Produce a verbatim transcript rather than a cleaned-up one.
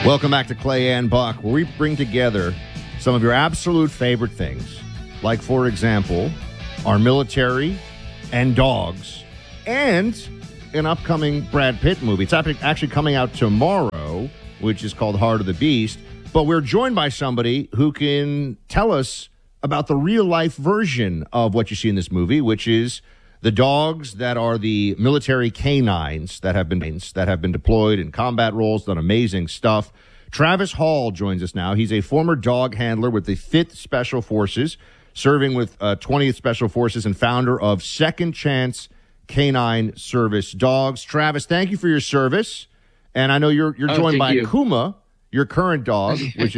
Welcome back to Clay and Buck, where we bring together some of your absolute favorite things, like, for example, our military and dogs, and an upcoming Brad Pitt movie. It's actually coming out tomorrow, which is called Heart of the Beast. But we're joined by somebody who can tell us about the real-life version of what you see in this movie, which is the dogs that are the military canines that have been that have been deployed in combat roles, done amazing stuff. Travis Hall joins us now. He's a former dog handler with the fifth Special Forces, serving with uh, twentieth Special Forces, and founder of Second Chance Canine Service Dogs. Travis, thank you for your service. And I know you're you're Oh, joined thank by you. Kuma, your current dog, which